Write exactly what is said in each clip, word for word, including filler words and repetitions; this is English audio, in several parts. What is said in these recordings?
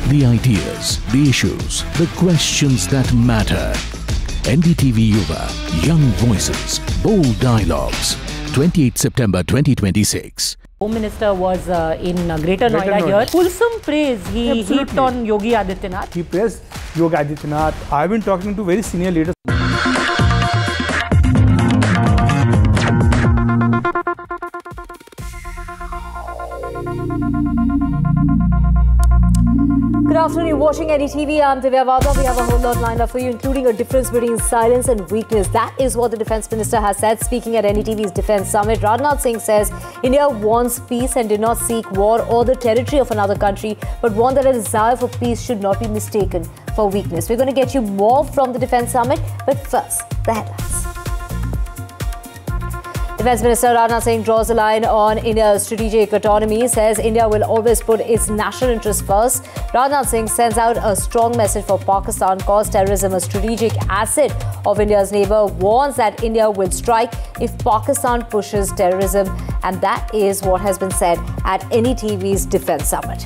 The ideas, the issues, the questions that matter. N D T V Yuva, young voices, bold dialogues. twenty-eighth September twenty twenty-six. Home Minister was uh, in uh, Greater Noida, Noida here. Fulsome praise he Absolutely. heaped on Yogi Adityanath. He praised Yogi Adityanath. I've been talking to very senior leaders. Good afternoon, you're watching N D T V. I'm Divya Vada. We have a whole lot lined up for you, including a difference between silence and weakness. That is what the Defence Minister has said, speaking at N D T V's Defence Summit. Rajnath Singh says India wants peace and did not seek war or the territory of another country, but warned that a desire for peace should not be mistaken for weakness. We're going to get you more from the Defence Summit, but first, the headlines. Defence Minister Rajnath Singh draws a line on India's strategic autonomy, says India will always put its national interests first. Rajnath Singh sends out a strong message for Pakistan, calls terrorism a strategic asset of India's neighbour, warns that India will strike if Pakistan pushes terrorism, and that is what has been said at N D T V's Defence Summit.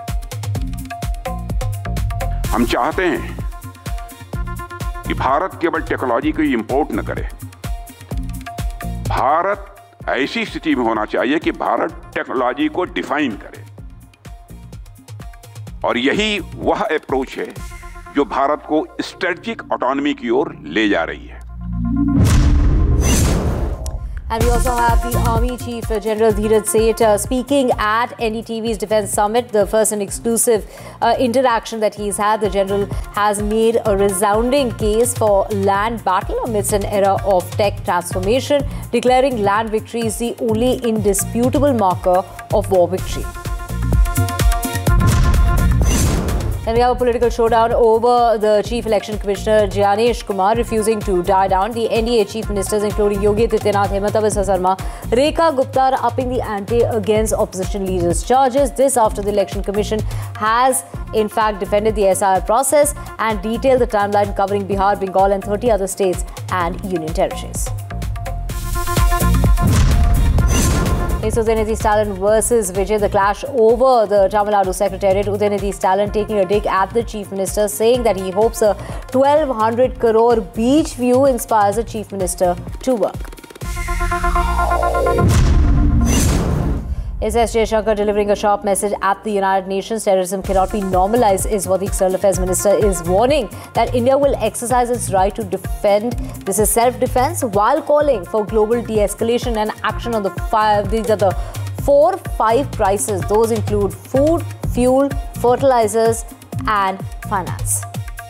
हम चाहते हैं कि भारत केवल technology को import न करे। भारत ऐसी स्थिति में होना चाहिए कि भारत टेक्नोलॉजी को डिफाइन करे, और यही वह अप्रोच है जो भारत को स्ट्रेटेजिक ऑटोनॉमी की ओर ले जा रही है। And we also have the Army Chief General Dheeraj Seth uh, speaking at N D T V's Defence Summit, the first and exclusive uh, interaction that he's had. The General has made a resounding case for land battle amidst an era of tech transformation, declaring land victory is the only indisputable marker of war victory. Then we have a political showdown over the Chief Election Commissioner Jyanesh Kumar refusing to die down. The N D A Chief Ministers, including Yogi Adityanath, Hemanta Biswa Sarma, Rekha Gupta, are upping the ante against opposition leaders' charges. This after the Election Commission has, in fact, defended the S I R process and detailed the timeline covering Bihar, Bengal, and thirty other states and union territories. It's Udayanidhi Stalin versus Vijay, the clash over the Tamil Nadu Secretariat. Udayanidhi Stalin taking a dig at the Chief Minister, saying that he hopes a twelve hundred crore beach view inspires the Chief Minister to work. Is S. Jaishankar delivering a sharp message at the United Nations? Terrorism cannot be normalized, is what the External Affairs Minister is warning, that India will exercise its right to defend. This is self-defense, while calling for global de-escalation and action on the five. These are the four, five crises. Those include food, fuel, fertilizers, and finance.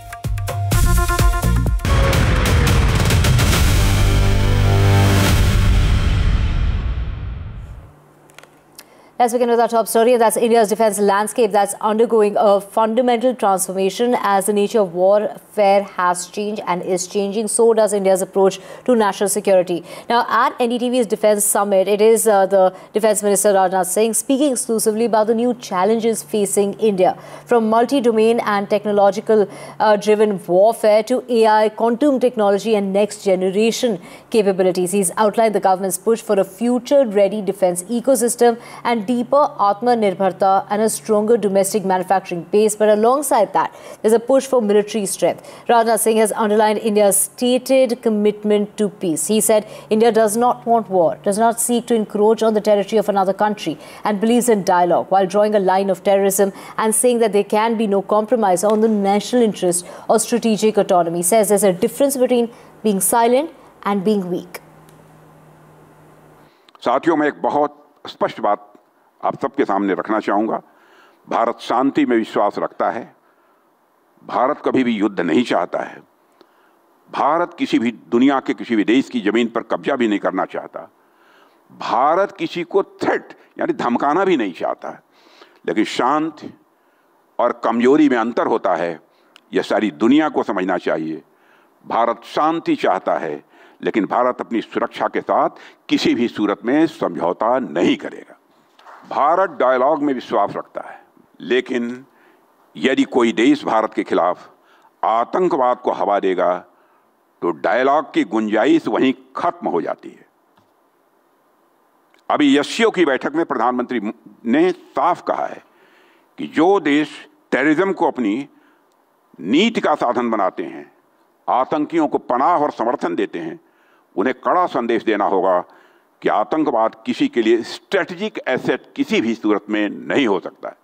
Let's begin with our top story, and that's India's defence landscape that's undergoing a fundamental transformation as the nature of warfare has changed and is changing. So does India's approach to national security. Now, at N D T V's Defence Summit, it is uh, the Defence Minister Rajnath Singh speaking exclusively about the new challenges facing India, from multi-domain and technological-driven uh, warfare to A I, quantum technology, and next-generation capabilities. He's outlined the government's push for a future-ready defence ecosystem and deeper Atmanirbharta and a stronger domestic manufacturing base. But alongside that, there's a push for military strength. Rajnath Singh has underlined India's stated commitment to peace. He said India does not want war, does not seek to encroach on the territory of another country, and believes in dialogue, while drawing a line of terrorism and saying that there can be no compromise on the national interest or strategic autonomy. He says there's a difference between being silent and being weak. साथियों, मैं एक बहुत स्पष्ट बात आप सबके सामने रखना चाहूँगा। भारत शांति में विश्वास रखता है। भारत कभी भी युद्ध नहीं चाहता है। भारत किसी भी दुनिया के किसी भी देश की ज़मीन पर कब्जा भी नहीं करना चाहता। भारत किसी को थ्रेट यानी धमकाना भी नहीं चाहता है। लेकिन शांति और कमजोरी में अंतर होता है, यह सारी दुनिया को समझना चाहिए। भारत शांति चाहता है, लेकिन भारत अपनी सुरक्षा के साथ किसी भी सूरत में समझौता नहीं करेगा। भारत डायलॉग में विश्वास रखता है, लेकिन यदि कोई देश भारत के खिलाफ आतंकवाद को हवा देगा तो डायलॉग की गुंजाइश वहीं खत्म हो जाती है। अभी एस सी ओ की बैठक में प्रधानमंत्री ने साफ कहा है कि जो देश टेररिज्म को अपनी नीति का साधन बनाते हैं, आतंकियों को पनाह और समर्थन देते हैं, उन्हें कड़ा संदेश देना होगा कि आतंकवाद किसी के लिए स्ट्रेटेजिक एसेट किसी भी सूरत में नहीं हो सकता है।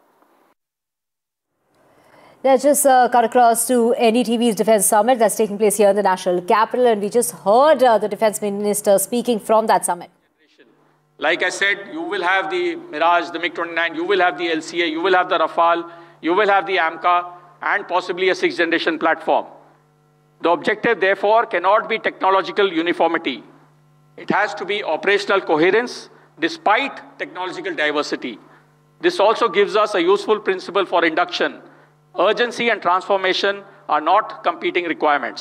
Let's just uh, cut across to N D T V's Defence Summit that's taking place here in the national capital, and we just heard uh, the Defence Minister speaking from that summit. Like I said, you will have the Mirage, the MiG twenty-nine, you will have the L C A, you will have the Rafale, you will have the AMCA, and possibly a sixth generation platform. The objective, therefore, cannot be technological uniformity. It has to be operational coherence despite technological diversity. This also gives us a useful principle for induction. Urgency and transformation are not competing requirements.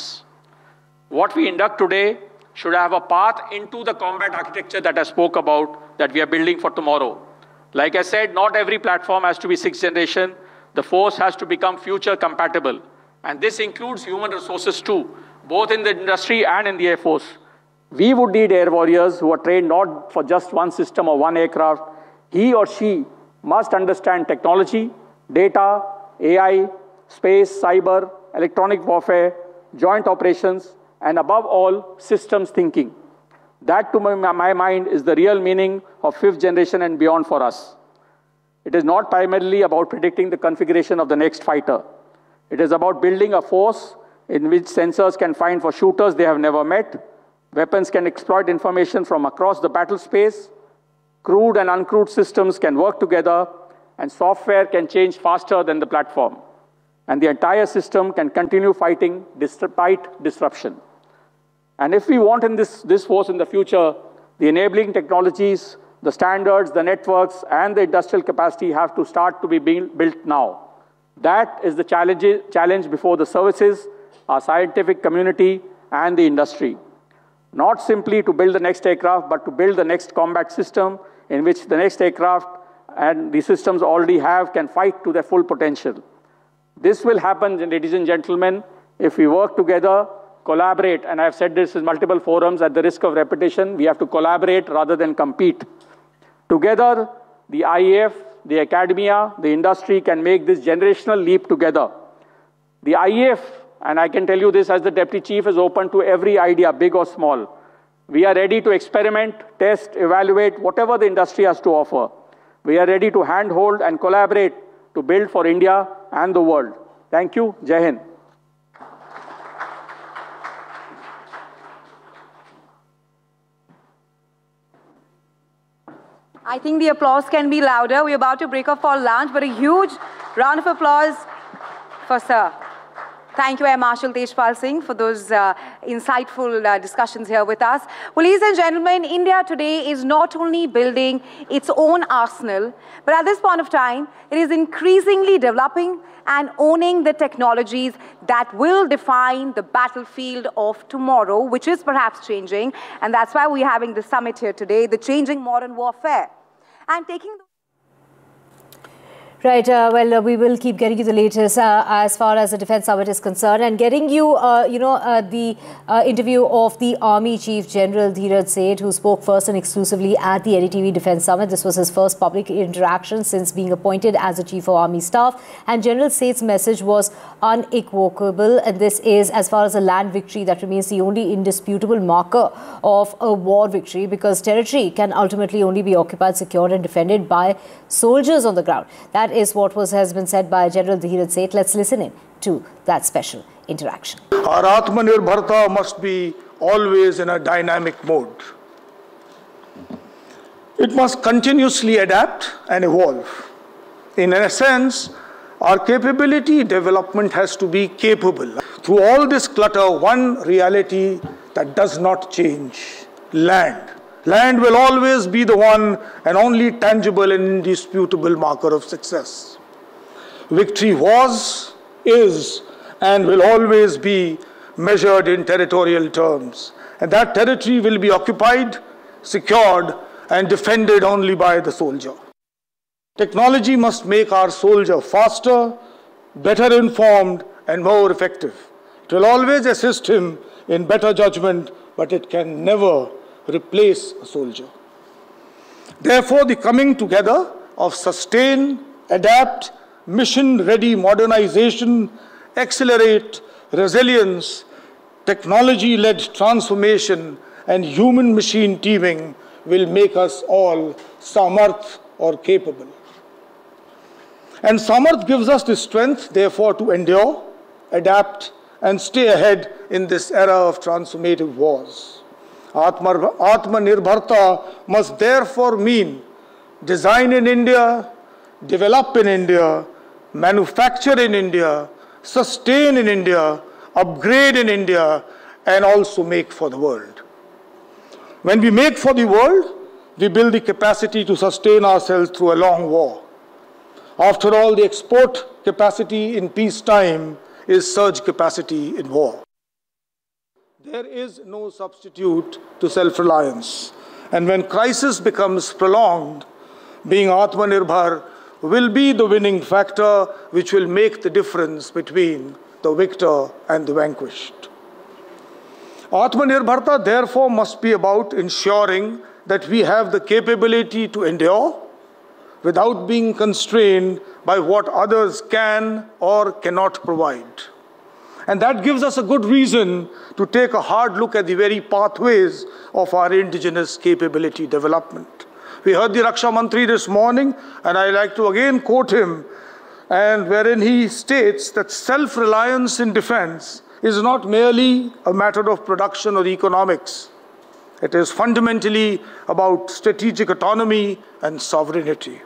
What we induct today should have a path into the combat architecture that I spoke about, that we are building for tomorrow. Like I said, not every platform has to be sixth generation. The force has to become future compatible. And this includes human resources too, both in the industry and in the Air Force. We would need air warriors who are trained not for just one system or one aircraft. He or she must understand technology, data, A I, space, cyber, electronic warfare, joint operations, and above all, systems thinking. That, to my, my mind, is the real meaning of fifth generation and beyond for us. It is not primarily about predicting the configuration of the next fighter. It is about building a force in which sensors can find for shooters they have never met, weapons can exploit information from across the battle space, crewed and uncrewed systems can work together, and software can change faster than the platform. And the entire system can continue fighting despite disruption. And if we want in this, this force in the future, the enabling technologies, the standards, the networks, and the industrial capacity have to start to be being built now. That is the challenge, challenge before the services, our scientific community, and the industry. Not simply to build the next aircraft, but to build the next combat system in which the next aircraft and the systems already have can fight to their full potential. This will happen, ladies and gentlemen, if we work together, collaborate, and I've said this in multiple forums at the risk of repetition, we have to collaborate rather than compete. Together, the I A F, the academia, the industry can make this generational leap together. The I A F, and I can tell you this as the Deputy Chief, is open to every idea, big or small. We are ready to experiment, test, evaluate, whatever the industry has to offer. We are ready to handhold and collaborate to build for India and the world. Thank you. Jai Hind. I think the applause can be louder. We're about to break off for lunch, but a huge round of applause for Sir. Thank you, Air Marshal Tejpal Singh, for those uh, insightful uh, discussions here with us. Well, ladies and gentlemen, India today is not only building its own arsenal, but at this point of time, it is increasingly developing and owning the technologies that will define the battlefield of tomorrow, which is perhaps changing. And that's why we're having the summit here today, the changing modern warfare. And taking the Right, uh, well, uh, we will keep getting you the latest uh, as far as the Defence Summit is concerned, and getting you, uh, you know, uh, the uh, interview of the Army Chief General Dheeraj Seth, who spoke first and exclusively at the N D T V Defence Summit. This was his first public interaction since being appointed as the Chief of Army Staff, and General Seth's message was unequivocal, and this is, as far as a land victory, that remains the only indisputable marker of a war victory, because territory can ultimately only be occupied, secured and defended by soldiers on the ground. That is what was has been said by General Dheeraj Seth. Let's listen in to that special interaction. Our Atmanirbharta must be always in a dynamic mode. It must continuously adapt and evolve. In a sense, our capability development has to be capable. Through all this clutter, one reality that does not change: land. Land will always be the one and only tangible and indisputable marker of success. Victory was, is, and will always be measured in territorial terms. And that territory will be occupied, secured, and defended only by the soldier. Technology must make our soldier faster, better informed, and more effective. It will always assist him in better judgment, but it can never replace a soldier. Therefore, the coming together of sustain, adapt, mission-ready modernization, accelerate resilience, technology-led transformation, and human-machine teaming will make us all samarth or capable. And samarth gives us the strength, therefore, to endure, adapt, and stay ahead in this era of transformative wars. Atma, Atmanirbharta must therefore mean design in India, develop in India, manufacture in India, sustain in India, upgrade in India, and also make for the world. When we make for the world, we build the capacity to sustain ourselves through a long war. After all, the export capacity in peacetime is surge capacity in war. There is no substitute to self-reliance. And when crisis becomes prolonged, being Atmanirbhar will be the winning factor which will make the difference between the victor and the vanquished. Atmanirbharta therefore must be about ensuring that we have the capability to endure without being constrained by what others can or cannot provide. And that gives us a good reason to take a hard look at the very pathways of our indigenous capability development. We heard the Raksha Mantri this morning, and I like to again quote him, and wherein he states that self-reliance in defense is not merely a matter of production or economics. It is fundamentally about strategic autonomy and sovereignty.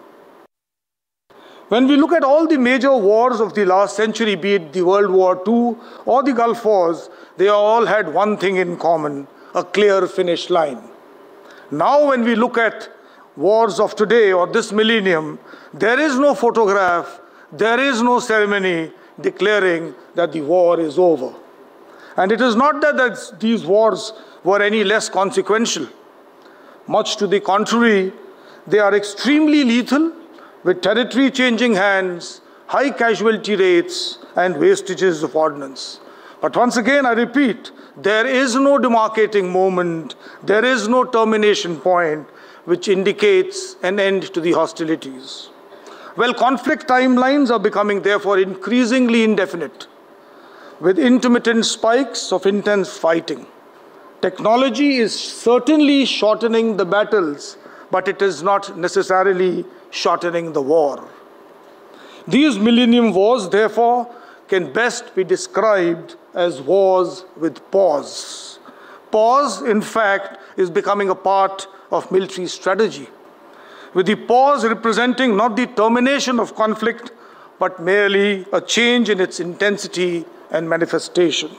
When we look at all the major wars of the last century, be it the World War Two or the Gulf Wars, they all had one thing in common, a clear finish line. Now when we look at wars of today or this millennium, there is no photograph, there is no ceremony declaring that the war is over. And it is not that, that these wars were any less consequential. Much to the contrary, they are extremely lethal, with territory changing hands, high casualty rates, and wastages of ordnance. But once again, I repeat, there is no demarcating moment, there is no termination point which indicates an end to the hostilities. Well, conflict timelines are becoming therefore increasingly indefinite, with intermittent spikes of intense fighting. Technology is certainly shortening the battles, but it is not necessarily shortening the war. These millennium wars, therefore, can best be described as wars with pause. Pause, in fact, is becoming a part of military strategy, with the pause representing not the termination of conflict, but merely a change in its intensity and manifestation.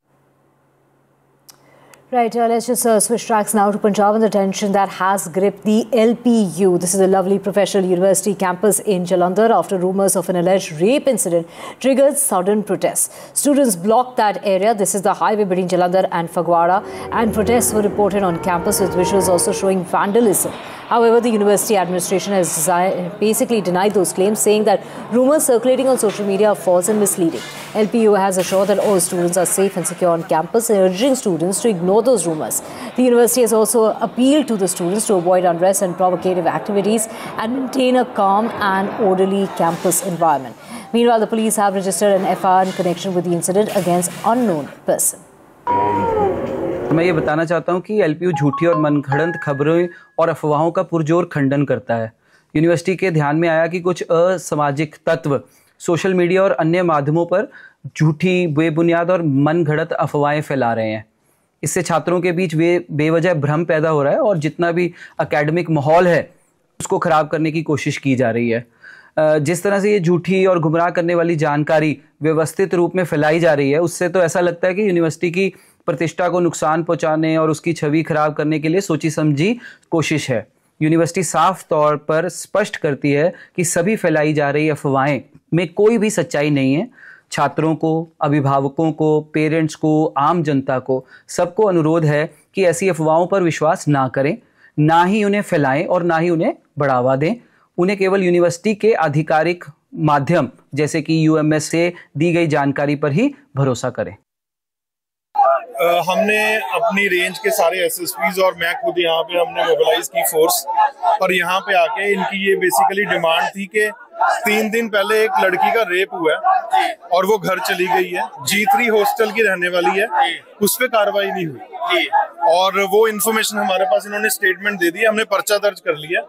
Right, uh, let's just uh, switch tracks now to Punjab and the tension that has gripped the L P U. This is a lovely professional university campus in Jalandhar after rumours of an alleged rape incident triggered sudden protests. Students blocked that area. This is the highway between Jalandhar and Fagwara, and protests were reported on campus with visuals also showing vandalism. However, the university administration has basically denied those claims, saying that rumours circulating on social media are false and misleading. L P U has assured that all students are safe and secure on campus, urging students to ignore those rumours. The university has also appealed to the students to avoid unrest and provocative activities and maintain a calm and orderly campus environment. Meanwhile, the police have registered an F I R in connection with the incident against unknown person. मैं ये बताना चाहता हूँ कि LPU झूठी और मनगढ़ंत खबरों और अफवाहों का पुरजोर खंडन करता है। यूनिवर्सिटी के ध्यान में आया कि कुछ असामाजिक तत्व सोशल मीडिया और अन्य माध्यमों पर झूठी, बेबुनियाद और मनगढ़ंत अफवाहें फैला रहे हैं। इससे छात्रों के बीच वे बेवजह भ्रम पैदा हो रहा है और जितना भी एकेडमिक माहौल है उसको ख़राब करने की कोशिश की जा रही है। जिस तरह से ये झूठी और गुमराह करने वाली जानकारी व्यवस्थित रूप में फैलाई जा रही है, उससे तो ऐसा लगता है कि यूनिवर्सिटी की प्रतिष्ठा को नुकसान पहुंचाने और उसकी छवि खराब करने के लिए सोची समझी कोशिश है। यूनिवर्सिटी साफ तौर पर स्पष्ट करती है कि सभी फैलाई जा रही अफवाहें में कोई भी सच्चाई नहीं है। छात्रों को, अभिभावकों को, पेरेंट्स को, आम जनता को, सबको अनुरोध है कि ऐसी अफवाहों पर विश्वास ना करें, ना ही उन्हें फैलाएं और ना ही उन्हें बढ़ावा दें। उन्हें केवल यूनिवर्सिटी के आधिकारिक माध्यम जैसे कि यूएमएस से दी गई जानकारी पर ही भरोसा करें। Uh, हमने अपनी रेंज के सारे एसएसपीज और मैं खुद यहाँ पे हमने मोबिलाइज की फोर्स और यहाँ पे आके इनकी ये बेसिकली डिमांड थी कि तीन दिन पहले एक लड़की का रेप हुआ है और वो घर चली गई है, जी थ्री हॉस्टल की रहने वाली है, उस पर कार्रवाई नहीं हुई और वो इन्फॉर्मेशन हमारे पास इन्होंने स्टेटमेंट दे दी, हमने पर्चा दर्ज कर लिया,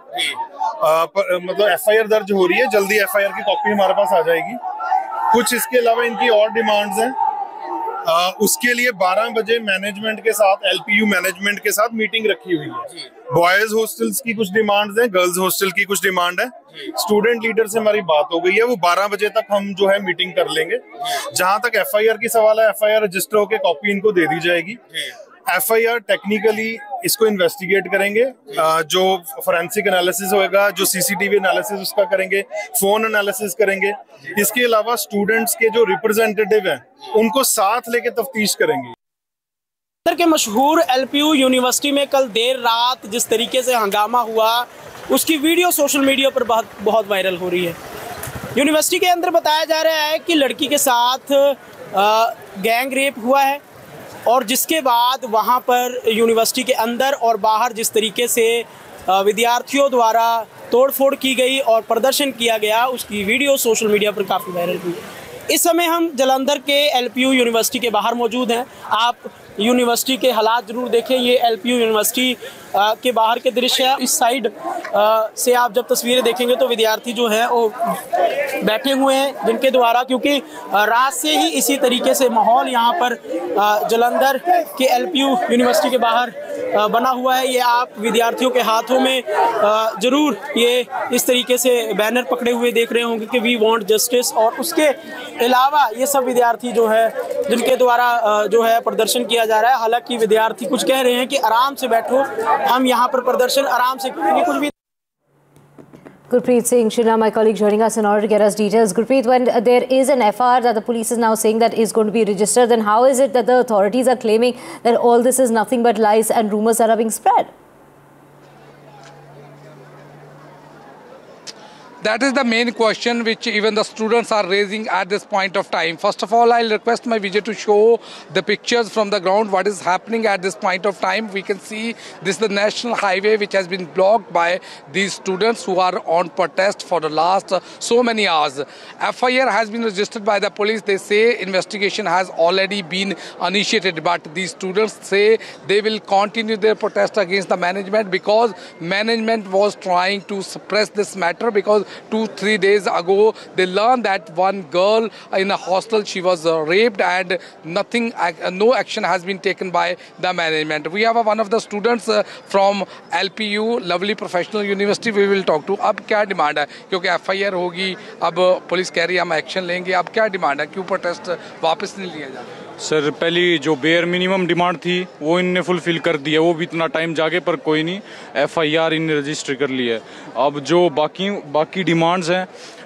मतलब एफ आई आर दर्ज हो रही है, जल्दी एफ आई आर की कॉपी हमारे पास आ जाएगी। कुछ इसके अलावा इनकी और डिमांड्स हैं, आ, उसके लिए बारह बजे मैनेजमेंट के साथ, एल पी यू मैनेजमेंट के साथ मीटिंग रखी हुई है। बॉयज हॉस्टल्स की कुछ डिमांड्स हैं, गर्ल्स हॉस्टल की कुछ डिमांड है, स्टूडेंट लीडर से हमारी बात हो गई है, वो बारह बजे तक हम जो है मीटिंग कर लेंगे। जहां तक एफ आई आर की सवाल है, एफ आई आर रजिस्टर होकर कॉपी इनको दे दी जाएगी। एफ आई आर टेक्निकली इसको इन्वेस्टिगेट करेंगे, जो फोरेंसिक एनालिसिस होएगा, जो सी सी टी वी एनालिसिस उसका करेंगे, फोन एनालिसिस करेंगे। इसके अलावा स्टूडेंट्स के जो रिप्रेजेंटेटिव हैं उनको साथ लेके तफ्तीश करेंगे। के मशहूर एल पी यू यूनिवर्सिटी में कल देर रात जिस तरीके से हंगामा हुआ, उसकी वीडियो सोशल मीडिया पर बहुत बहुत वायरल हो रही है। यूनिवर्सिटी के अंदर बताया जा रहा है कि लड़की के साथ आ, गैंग रेप हुआ है और जिसके बाद वहाँ पर यूनिवर्सिटी के अंदर और बाहर जिस तरीके से विद्यार्थियों द्वारा तोड़फोड़ की गई और प्रदर्शन किया गया, उसकी वीडियो सोशल मीडिया पर काफ़ी वायरल हुई। इस समय हम जालंधर के एल पी यू यूनिवर्सिटी के बाहर मौजूद हैं। आप यूनिवर्सिटी के हालात ज़रूर देखें। ये एल पी यू यूनिवर्सिटी के बाहर के दृश्य है। इस साइड से आप जब तस्वीरें देखेंगे तो विद्यार्थी जो है वो बैठे हुए हैं, जिनके द्वारा, क्योंकि रात से ही इसी तरीके से माहौल यहाँ पर जालंधर के एल पी यू यूनिवर्सिटी के बाहर बना हुआ है। ये आप विद्यार्थियों के हाथों में ज़रूर ये इस तरीके से बैनर पकड़े हुए देख रहे होंगे कि वी वांट जस्टिस, और उसके अलावा ये सब विद्यार्थी जो है जिनके द्वारा जो है प्रदर्शन किया जा रहा है। हालांकि विद्यार्थी कुछ कह रहे हैं कि आराम से बैठो, हम यहाँ पर प्रदर्शन आराम से करेंगे, कुछ भी। Gurpreet Singh Shilla, my colleague, joining us in order to get us details. Gurpreet, when there is an F I R that the police is now saying that is going to be registered, then how is it that the authorities are claiming that all this is nothing but lies and rumours that are being spread? That is the main question which even the students are raising at this point of time. First of all, I'll request my Vijay to show the pictures from the ground, what is happening at this point of time. We can see this is the national highway which has been blocked by these students who are on protest for the last uh, so many hours. F I R has been registered by the police. They say investigation has already been initiated, but these students say they will continue their protest against the management because management was trying to suppress this matter, because two, three days ago, they learned that one girl in a hostel, she was uh, raped, and nothing, uh, no action has been taken by the management. We have uh, one of the students uh, from L P U, Lovely Professional University. We will talk to. अब क्या demand है? क्योंकि F I R होगी, अब police कह रही है हम एक्शन लेंगे. अब क्या डिमांड है? क्यों प्रोटेस्ट वापस नहीं लिया जा रहा? सर, पहली जो बेयर मिनिमम डिमांड थी वो इनने फुलफिल कर दी है. वो भी इतना टाइम जागे पर कोई नहीं, एफ आई आर इनने रजिस्टर कर लिया है. अब जो बाकी बाकी डिमांड्स हैं,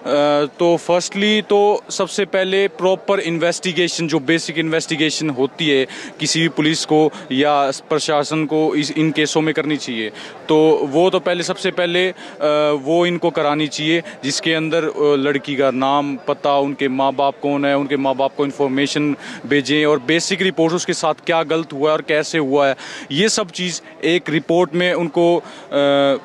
तो फर्स्टली तो सबसे पहले प्रॉपर इन्वेस्टिगेशन, जो बेसिक इन्वेस्टिगेशन होती है किसी भी पुलिस को या प्रशासन को इस इन केसों में करनी चाहिए, तो वो तो पहले सबसे पहले वो इनको करानी चाहिए, जिसके अंदर लड़की का नाम, पता, उनके माँ बाप कौन है, उनके माँ बाप को इन्फॉर्मेशन भेजें और बेसिक रिपोर्ट उसके साथ क्या गलत हुआ है और कैसे हुआ है, ये सब चीज़ एक रिपोर्ट में उनको आ,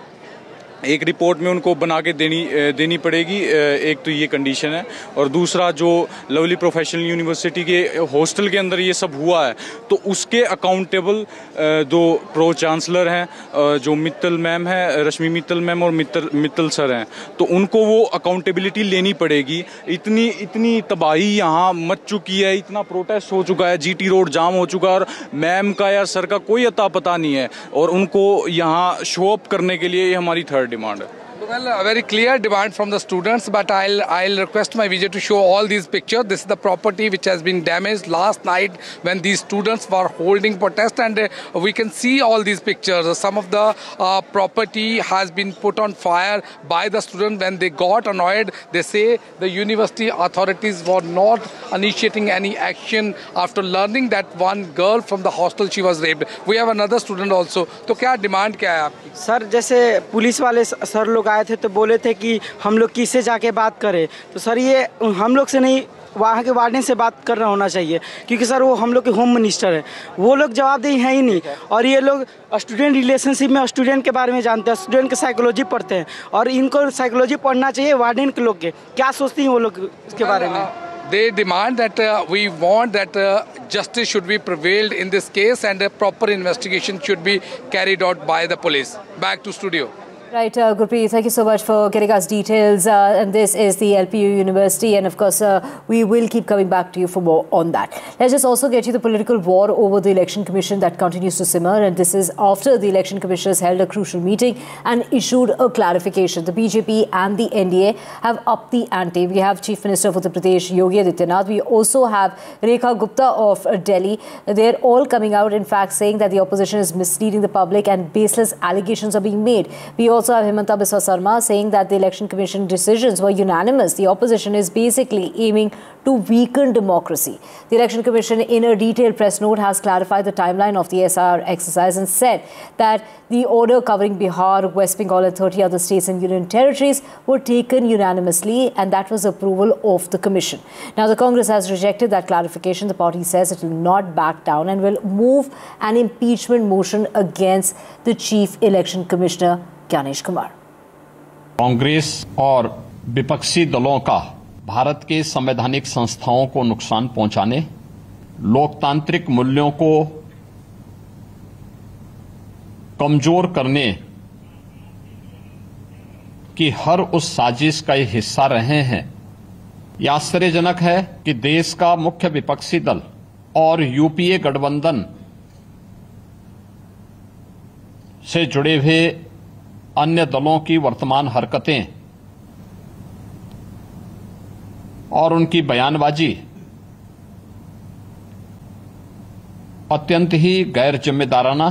एक रिपोर्ट में उनको बना के देनी देनी पड़ेगी. एक तो ये कंडीशन है. और दूसरा, जो लवली प्रोफेशनल यूनिवर्सिटी के हॉस्टल के अंदर ये सब हुआ है, तो उसके अकाउंटेबल दो प्रो चांसलर हैं, जो मित्तल मैम है, रश्मि मित्तल मैम और मित्तल मित्तल सर हैं, तो उनको वो अकाउंटेबिलिटी लेनी पड़ेगी. इतनी इतनी तबाही यहाँ मच चुकी है, इतना प्रोटेस्ट हो चुका है, जी टी रोड जाम हो चुका है और मैम का या सर का कोई अता पता नहीं है, और उनको यहाँ शो अप करने के लिए ये हमारी third demand. Well, a very clear demand from the students, but I'll I'll request my Vijay to show all these pictures. This is the property which has been damaged last night when these students were holding protest, and uh, we can see all these pictures. Some of the uh, property has been put on fire by the students when they got annoyed. They say the university authorities were not initiating any action after learning that one girl from the hostel, she was raped. We have another student also. तो क्या demand क्या है आपकी? Sir, जैसे police वाले sir लोग आए आए थे तो बोले थे कि हम लोग किससे जाके बात करें, तो सर ये हम लोग से नहीं, वहाँ के वार्डन से बात करना होना चाहिए, क्योंकि सर वो हम लोग के होम मिनिस्टर है, वो लोग जवाबदेही है ही नहीं। और ये लोग स्टूडेंट रिलेशनशिप में स्टूडेंट के बारे में जानते हैं, स्टूडेंट के साइकोलॉजी पढ़ते हैं, और इनको साइकोलॉजी पढ़ना चाहिए वार्डन के लोग के। क्या सोचती हैं वो लोग इसके बारे में? They demand that uh, we want that uh, justice should be prevailed in this case and a proper investigation should be carried out by the police. Back to studio. Right, uh, Gurpreet, thank you so much for getting us details. Uh, and this is the L P U University, and of course, uh, we will keep coming back to you for more on that. Let's just also get you the political war over the Election Commission that continues to simmer, and this is after the Election Commissioners held a crucial meeting and issued a clarification. The B J P and the N D A have upped the ante. We have Chief Minister of Uttar Pradesh, Yogi Adityanath. We also have Rekha Gupta of uh, Delhi. They're all coming out, in fact, saying that the opposition is misleading the public and baseless allegations are being made. We also Also have Himanta Biswa Sarma saying that the Election Commission decisions were unanimous. The opposition is basically aiming to weaken democracy. The Election Commission, in a detailed press note, has clarified the timeline of the S I R exercise and said that the order covering Bihar, West Bengal and thirty other states and union territories were taken unanimously, and that was approval of the Commission. Now, the Congress has rejected that clarification. The party says it will not back down and will move an impeachment motion against the Chief Election Commissioner, Gyanesh Kumar. Congress और विपक्षी दलों का भारत के संवैधानिक संस्थाओं को नुकसान पहुंचाने, लोकतांत्रिक मूल्यों को कमजोर करने की हर उस साजिश का हिस्सा रहे हैं। यह आश्चर्यजनक है कि देश का मुख्य विपक्षी दल और यूपीए गठबंधन से जुड़े हुए अन्य दलों की वर्तमान हरकतें और उनकी बयानबाजी अत्यंत ही गैर जिम्मेदाराना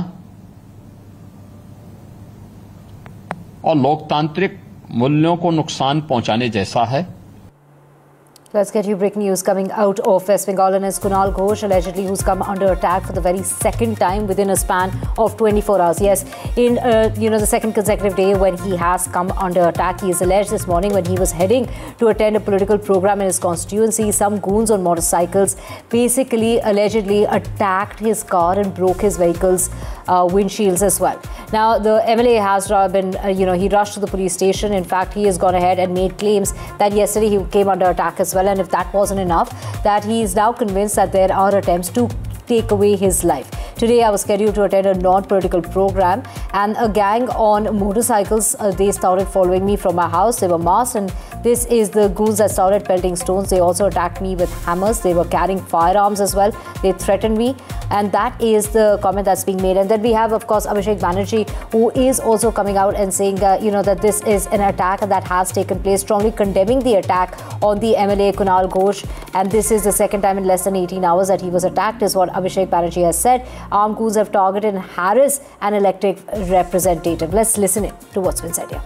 और लोकतांत्रिक मूल्यों को नुकसान पहुंचाने जैसा है। Let's get you breaking news coming out of West Bengal, and it's Kunal Ghosh, allegedly, who's come under attack for the very second time within a span of twenty-four hours. Yes, in uh, you know the second consecutive day when he has come under attack. He is alleged this morning when he was heading to attend a political program in his constituency, some goons on motorcycles basically allegedly attacked his car and broke his vehicle's uh, windshields as well. Now, the M L A has been, uh, you know, he rushed to the police station. In fact, he has gone ahead and made claims that yesterday he came under attack as well. And if that wasn't enough, that he is now convinced that there are attempts to take away his life. Today, I was scheduled to attend a non-political program, and a gang on motorcycles, uh, they started following me from my house. They were masked, and this is the goons that started pelting stones. They also attacked me with hammers. They were carrying firearms as well. They threatened me, and that is the comment that's being made. And then we have, of course, Abhishek Banerjee, who is also coming out and saying, uh, you know, that this is an attack that has taken place, strongly condemning the attack on the M L A Kunal Ghosh. And this is the second time in less than eighteen hours that he was attacked, is what Abhishek Banerjee has said. Armed goons have targeted and harassed an elected representative. Let's listen in to what's been said here.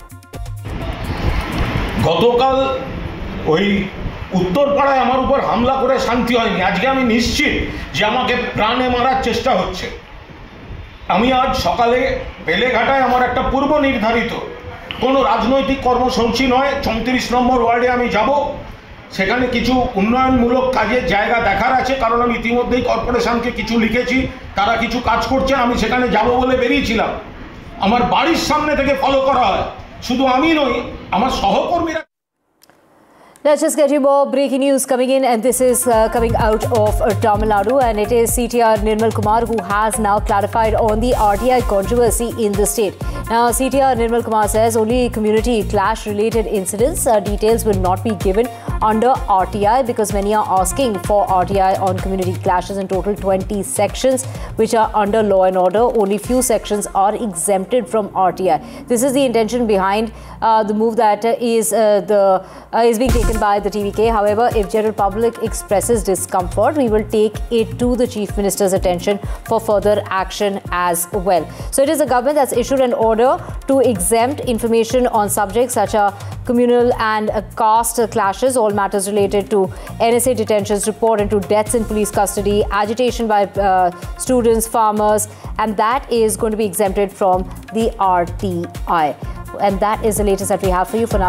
গতকাল ওই উত্তরপাড়ায় আমার উপর হামলা করে শান্তি হয়নি। আজকে আমি নিশ্চিত যে আমাকে প্রাণে মারার চেষ্টা হচ্ছে। আমি আজ সকালে বেলেঘাটায় আমার একটা পূর্ব নির্ধারিত কোনো রাজনৈতিক কর্মসূচি নয়, চৌত্রিশ নম্বর ওয়ার্ডে আমি যাব। সেখানে কিছু উন্নয়নমূলক কাজের জায়গা দেখার আছে, কারণ আমি ইতিমধ্যেই কর্পোরেশনকে কিছু লিখেছি, তারা কিছু কাজ করছে। আমি সেখানে যাব বলে বেরিয়েছিলাম। আমার বাড়ির সামনে থেকে ফলো করা হয়, শুধু আমি নই, আমার সহকর্মীরা। Let's just get you more breaking news coming in, and this is uh, coming out of uh, Tamil Nadu, and it is C T R Nirmal Kumar who has now clarified on the R T I controversy in the state. Now, C T R Nirmal Kumar says only community clash related incidents, uh, details will not be given under R T I, because many are asking for R T I on community clashes. In total twenty sections which are under law and order, only few sections are exempted from R T I. This is the intention behind uh, the move that uh, is uh, the uh, is being taken by the T V K. However, if general public expresses discomfort, we will take it to the Chief Minister's attention for further action as well. So it is the government that's issued an order to exempt information on subjects such as communal and uh, caste clashes, all matters related to N S A detentions, report into deaths in police custody, agitation by uh, students, farmers, and that is going to be exempted from the R T I. And that is the latest that we have for you for now.